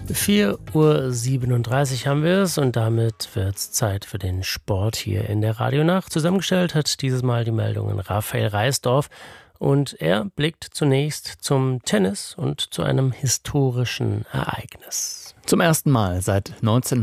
4:37 Uhr haben wir es und damit wird es Zeit für den Sport hier in der Radionacht. Zusammengestellt hat dieses Mal die Meldungen Raphael Reisdorf und er blickt zunächst zum Tennis und zu einem historischen Ereignis. Zum ersten Mal seit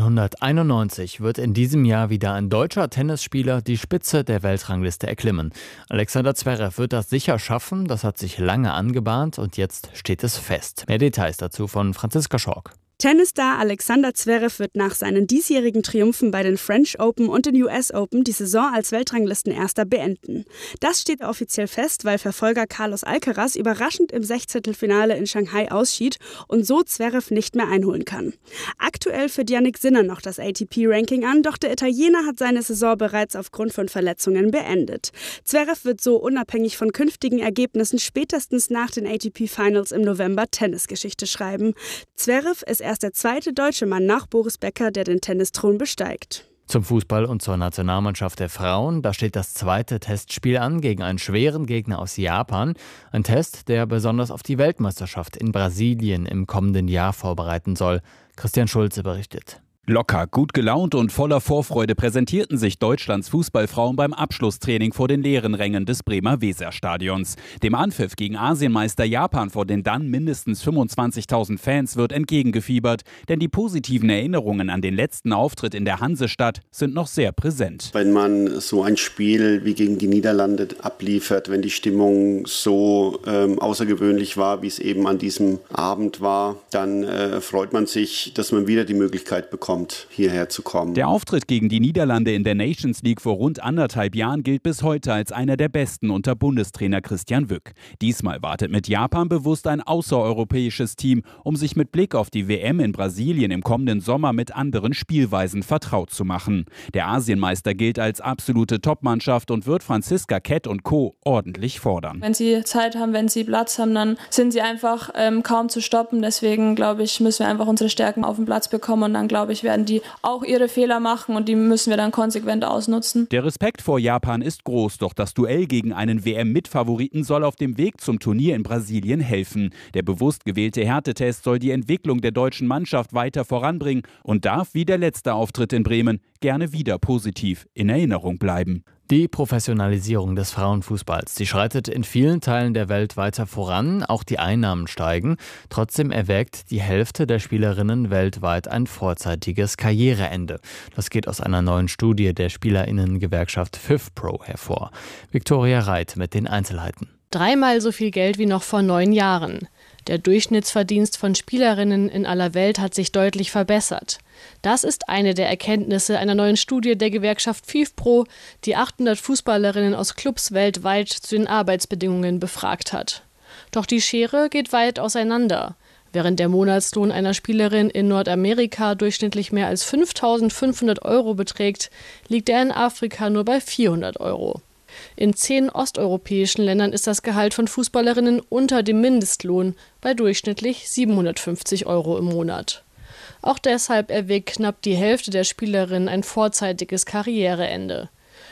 1991 wird in diesem Jahr wieder ein deutscher Tennisspieler die Spitze der Weltrangliste erklimmen. Alexander Zverev wird das sicher schaffen, das hat sich lange angebahnt und jetzt steht es fest. Mehr Details dazu von Franziska Schork. Tennisstar Alexander Zverev wird nach seinen diesjährigen Triumphen bei den French Open und den US Open die Saison als Weltranglistenerster beenden. Das steht offiziell fest, weil Verfolger Carlos Alcaraz überraschend im Sechzehntelfinale in Shanghai ausschied und so Zverev nicht mehr einholen kann. Aktuell führt Jannik Sinner noch das ATP-Ranking an, doch der Italiener hat seine Saison bereits aufgrund von Verletzungen beendet. Zverev wird so unabhängig von künftigen Ergebnissen spätestens nach den ATP-Finals im November Tennisgeschichte schreiben. Zverev ist erst der zweite deutsche Mann nach Boris Becker, der den Tennisthron besteigt. Zum Fußball und zur Nationalmannschaft der Frauen. Da steht das zweite Testspiel an gegen einen schweren Gegner aus Japan. Ein Test, der besonders auf die Weltmeisterschaft in Brasilien im kommenden Jahr vorbereiten soll. Christian Schulze berichtet. Locker, gut gelaunt und voller Vorfreude präsentierten sich Deutschlands Fußballfrauen beim Abschlusstraining vor den leeren Rängen des Bremer Weserstadions. Dem Anpfiff gegen Asienmeister Japan vor den dann mindestens 25.000 Fans wird entgegengefiebert, denn die positiven Erinnerungen an den letzten Auftritt in der Hansestadt sind noch sehr präsent. Wenn man so ein Spiel wie gegen die Niederlande abliefert, wenn die Stimmung so außergewöhnlich war, wie es eben an diesem Abend war, dann freut man sich, dass man wieder die Möglichkeit bekommt, hierher zu kommen. Der Auftritt gegen die Niederlande in der Nations League vor rund 1,5 Jahren gilt bis heute als einer der besten unter Bundestrainer Christian Wück. Diesmal wartet mit Japan bewusst ein außereuropäisches Team, um sich mit Blick auf die WM in Brasilien im kommenden Sommer mit anderen Spielweisen vertraut zu machen. Der Asienmeister gilt als absolute Topmannschaft und wird Franziska Kett und Co. ordentlich fordern. Wenn sie Zeit haben, wenn sie Platz haben, dann sind sie einfach kaum zu stoppen. Deswegen, glaube ich, müssen wir einfach unsere Stärken auf den Platz bekommen und dann, glaube ich, werden die auch ihre Fehler machen und die müssen wir dann konsequent ausnutzen. Der Respekt vor Japan ist groß, doch das Duell gegen einen WM-Mitfavoriten soll auf dem Weg zum Turnier in Brasilien helfen. Der bewusst gewählte Härtetest soll die Entwicklung der deutschen Mannschaft weiter voranbringen und darf, wie der letzte Auftritt in Bremen, gerne wieder positiv in Erinnerung bleiben. Die Professionalisierung des Frauenfußballs, die schreitet in vielen Teilen der Welt weiter voran, auch die Einnahmen steigen. Trotzdem erwägt die Hälfte der Spielerinnen weltweit ein vorzeitiges Karriereende. Das geht aus einer neuen Studie der Spielerinnengewerkschaft FIFPro hervor. Viktoria Reit mit den Einzelheiten. 3-mal so viel Geld wie noch vor 9 Jahren. Der Durchschnittsverdienst von Spielerinnen in aller Welt hat sich deutlich verbessert. Das ist eine der Erkenntnisse einer neuen Studie der Gewerkschaft FIFPro, die 800 Fußballerinnen aus Clubs weltweit zu den Arbeitsbedingungen befragt hat. Doch die Schere geht weit auseinander. Während der Monatslohn einer Spielerin in Nordamerika durchschnittlich mehr als 5.500 € beträgt, liegt er in Afrika nur bei 400 €. In 10 osteuropäischen Ländern ist das Gehalt von Fußballerinnen unter dem Mindestlohn bei durchschnittlich 750 € im Monat. Auch deshalb erwägt knapp die Hälfte der Spielerinnen ein vorzeitiges Karriereende.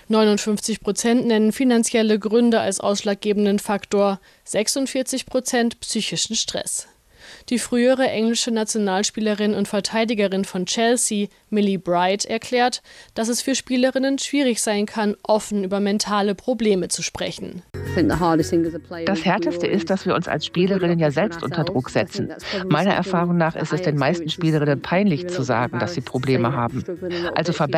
59% nennen finanzielle Gründe als ausschlaggebenden Faktor, 46% psychischen Stress. Die frühere englische Nationalspielerin und Verteidigerin von Chelsea, Millie Bright, erklärt, dass es für Spielerinnen schwierig sein kann, offen über mentale Probleme zu sprechen. Das Härteste ist, dass wir uns als Spielerinnen ja selbst unter Druck setzen. Meiner Erfahrung nach ist es den meisten Spielerinnen peinlich zu sagen, dass sie Probleme haben. Also